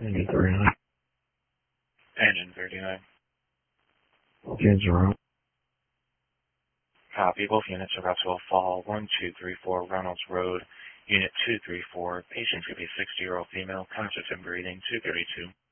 Engine 39. Engine 39. Engine 0. Copy. Both units are about to fall 1234 Reynolds Road, Unit 234. Patient could be 60-year-old female, conscious and breathing, 232.